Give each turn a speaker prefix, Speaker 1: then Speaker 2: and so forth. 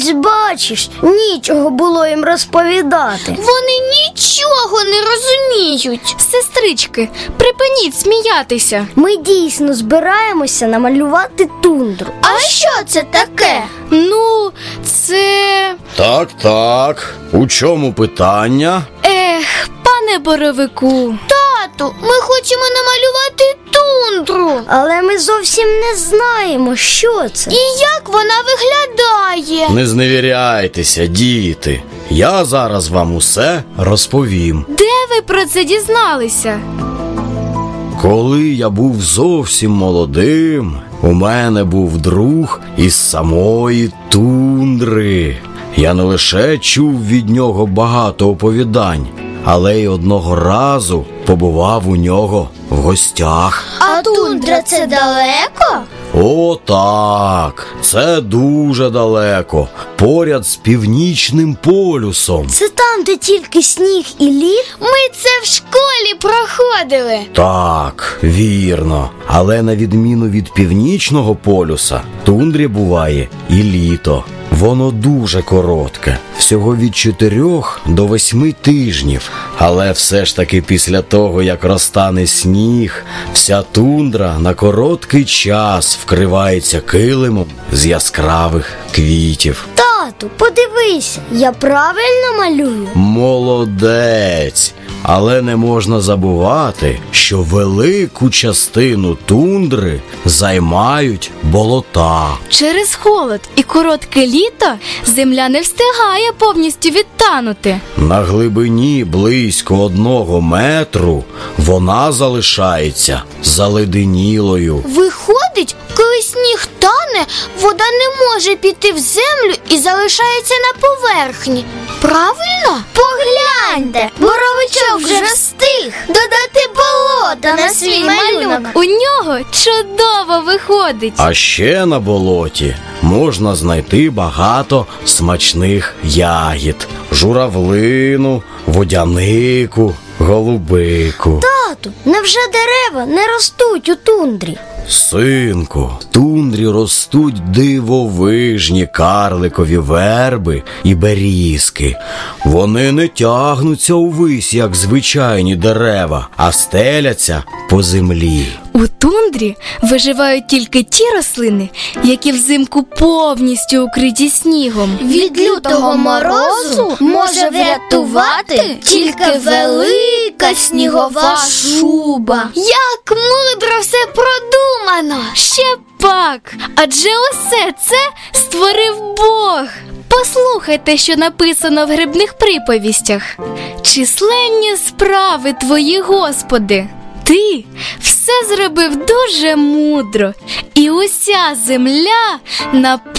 Speaker 1: Ось бачиш, нічого було їм розповідати.
Speaker 2: Вони нічого не розуміють.
Speaker 3: Сестрички, припиніть сміятися.
Speaker 1: Ми дійсно збираємося намалювати тундру.
Speaker 2: А що це таке?
Speaker 3: Ну, це...
Speaker 4: Так, у чому питання?
Speaker 3: Пане Боровику.
Speaker 2: Тату, ми хочемо намалювати тундру.
Speaker 1: Але ми зовсім не знаємо, що це.
Speaker 2: І як вона виглядає?
Speaker 4: Не зневіряйтеся, діти. Я зараз вам усе розповім.
Speaker 3: Де ви про це дізналися?
Speaker 4: Коли я був зовсім молодим, у мене був друг із самої тундри. Я не лише чув від нього багато оповідань, але й одного разу побував у нього в гостях.
Speaker 2: А тундра це далеко?
Speaker 4: О, так, це дуже далеко, поряд з Північним полюсом.
Speaker 1: Це там, де тільки сніг і лід?
Speaker 2: Ми це в школі проходили.
Speaker 4: Так, вірно. Але на відміну від Північного полюса, тундрі буває і літо. Воно дуже коротке, всього від 4 до 8 тижнів. Але все ж таки після того, як розтане сніг, вся тундра на короткий час вкривається килимом з яскравих квітів.
Speaker 1: Тату, подивися, я правильно малюю?
Speaker 4: Молодець! Але не можна забувати, що велику частину тундри займають болота.
Speaker 3: Через холод і коротке літо земля не встигає повністю відтанути.
Speaker 4: На глибині близько 1 метру вона залишається заледенілою.
Speaker 2: Виходить, коли сніг тане, вода не може піти в землю і залишається на поверхні. Правильно? Погляньте, Боровичок вже встиг додати болота на свій малюнок.
Speaker 3: У нього чудово виходить.
Speaker 4: А ще на болоті можна знайти багато смачних ягід: журавлину, водянику, голубику.
Speaker 1: Тату, невже дерева не ростуть у тундрі?
Speaker 4: Синку, в тундрі ростуть дивовижні карликові верби і берізки. Вони не тягнуться увись, як звичайні дерева, а стеляться по землі.
Speaker 3: У тундрі виживають тільки ті рослини, які взимку повністю укриті снігом.
Speaker 2: Від лютого морозу може врятувати тільки велика снігова шуба. Як мудро все продумано!
Speaker 3: Ще пак, адже усе це створив Бог. Послухайте, що написано в грибних приповістях. Численні справи твої, Господи. Ти все зробив дуже мудро, і уся земля